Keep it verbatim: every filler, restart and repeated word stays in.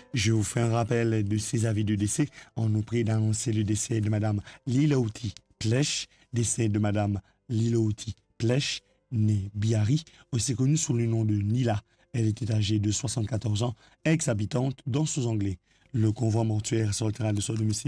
Je vous fais un rappel de ces avis de décès. On nous prie d'annoncer le décès de Madame Lilaouti Plech, décès de Madame Lilaouti Plech, née Biari, aussi connue sous le nom de Nila. Elle était âgée de soixante-quatorze ans, ex-habitante dans Sous-Anglais. Le convoi mortuaire sortira de son domicile